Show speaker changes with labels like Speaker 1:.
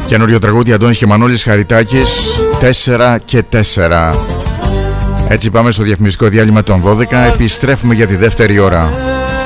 Speaker 1: Καινούριο τραγούδι, Αντώνης και Μανώλης Χαριτάκης, 4 και 4. Έτσι πάμε στο διαφημιστικό διάλειμμα των 12. Επιστρέφουμε για τη δεύτερη ώρα.